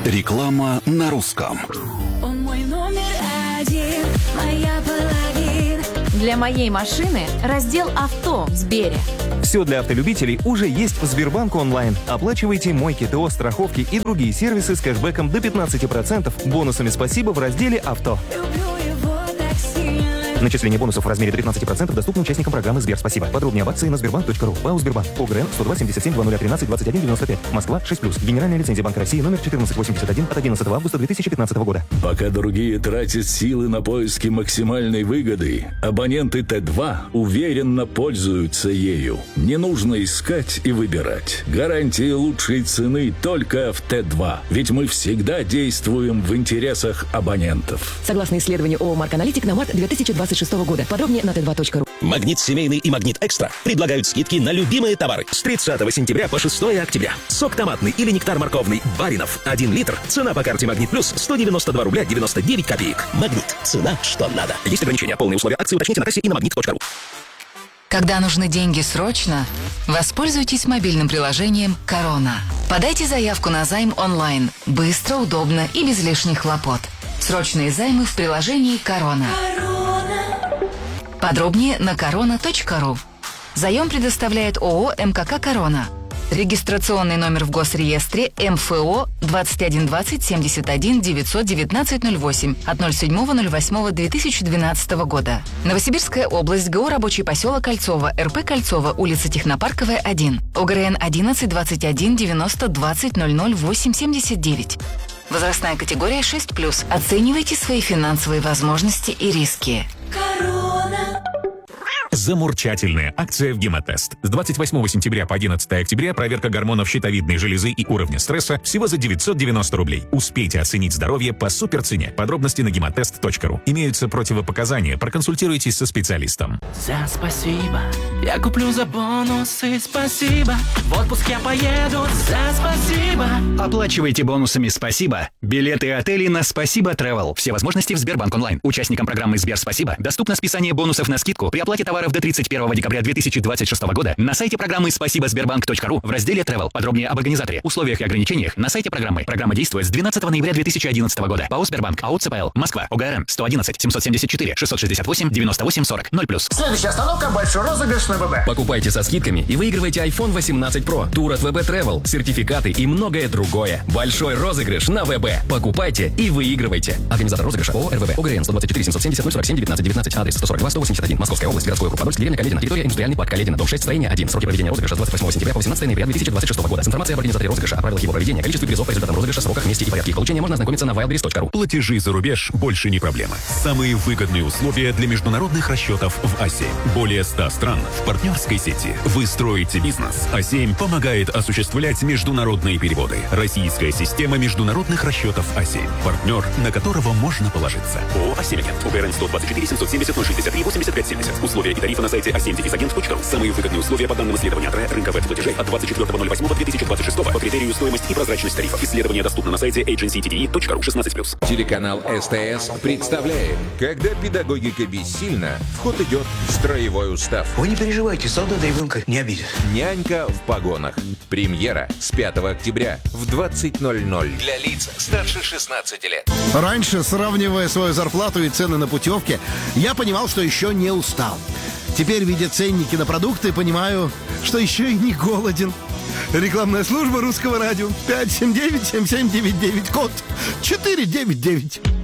Реклама на русском. Он мой номер один, моя половина. Для моей машины раздел «Авто» в Сбере. Все для автолюбителей уже есть в Сбербанк онлайн. Оплачивайте мойки, ТО, страховки и другие сервисы с кэшбэком до 15%, бонусами «Спасибо» в разделе «Авто». Люблю его так сильно. Начисление бонусов в размере до 15% доступно участникам программы «Сбер Спасибо». Подробнее об акции на sberbank.ru. ПАО «Сбербанк». ОГРН 102 77 2013 21 95. Москва 6+. Генеральная лицензия Банка России номер 1481 от 11 августа 2015 года. Пока другие тратят силы на поиски максимальной выгоды, абоненты Т2 уверенно пользуются ею. Не нужно искать и выбирать. Гарантия лучшей цены только в Т2. Ведь мы всегда действуем в интересах абонентов. Согласно исследованию ООО «Марк Аналитик» на март 2026 года. Подробнее на t2.ru. Магнит Семейный и Магнит Экстра предлагают скидки на любимые товары с 30 сентября по 6 октября. Сок томатный или нектар морковный Баринов 1 литр. Цена по карте Магнит Плюс 192 рубля 99 копеек. Магнит. Цена, что надо. Есть ограничения. Полные условия акции уточните на кассе и на магнит.ру. Когда нужны деньги срочно, воспользуйтесь мобильным приложением «Корона». Подайте заявку на займ онлайн. Быстро, удобно и без лишних хлопот. Срочные займы в приложении «Корона». Подробнее на korona.ru. Заем предоставляет ООО «МКК Корона». Регистрационный номер в Госреестре МФО 2120 71 919 08 от 07.08.2012 года. Новосибирская область, ГО «Рабочий поселок Кольцово», РП Кольцово, улица Технопарковая, 1. ОГРН 11 21 90 20 00 8 79. Возрастная категория 6+. Оценивайте свои финансовые возможности и риски. Замурчательная акция в Гемотест. С 28 сентября по 11 октября проверка гормонов щитовидной железы и уровня стресса всего за 990 рублей. Успейте оценить здоровье по суперцене. Подробности на гемотест.ру. Имеются противопоказания. Проконсультируйтесь со специалистом. За спасибо. Я куплю за бонусы. Спасибо. В отпуск я поеду. За спасибо. Оплачивайте бонусами «Спасибо» билеты и отели на «Спасибо Travel». Все возможности в Сбербанк онлайн. Участникам программы «Сбер Спасибо» доступно списание бонусов на скидку при оплате товаров до 31 декабря 2026 года на сайте программы спасибо-сбербанк.ру в разделе Travel. Подробнее об организаторе, условиях и ограничениях на сайте программы. Программа действует с 12 ноября 2011 года. ПАО «Сбербанк», АО «ЦПЛ», Москва, ОГРН 111 774 668 98 40 0+. Следующая остановка — большой розыгрыш на ВБ. Покупайте со скидками и выигрывайте iPhone 18 Pro, тур от ВБ Travel, сертификаты и многое другое. Большой розыгрыш на ВБ. Покупайте и выигрывайте. Организатор розыгрыша ООО РВБ. ОГРН 124 770 047 19 19. Адрес 142 181. Московская область. Городской округ Подольск. Деревня Каледина. Территория индустриальный парк Каледина. Дом 6. Строение 1. Сроки проведения розыгрыша с 28 сентября по 18 ноября 2026 года. С информацией об организаторе розыгрыша, о правилах его проведения, количестве призов по результатам розыгрыша, сроках, месте и порядке их получения можно ознакомиться на wildberries.ru. Платежи за рубеж больше не проблема. Самые выгодные условия для международных расчетов в А7. Более 100 стран в партнерской сети. Вы строите бизнес. А7 помогает осуществлять международные переводы. Российская система международных расчетов А7. Партнер, на которого можно положиться. ООО «А7 Агент». ОГРН 124 770 063 85 70. Условия и тарифы на сайте a7-agent.ru. Самые выгодные условия по данным исследования от рынка веб-платежей от 24.08.2026 по критерию стоимость и прозрачность тарифов. Исследование доступно на сайте agencytde.ru. 16+. Телеканал СТС представляет. Когда педагогика бессильна, в ход идет строевой устав. Вы не переживайте, солдата Иванка не обидит. Нянька в погонах. Премьера с 5 октября в 20:00. Для лиц старше 16 лет. Раньше, сравнивая свою зарплату и цены на путевки, я понимал, что еще не устал. Теперь, видя ценники на продукты, понимаю, что еще и не голоден. Рекламная служба Русского радио 579-7799, код 499.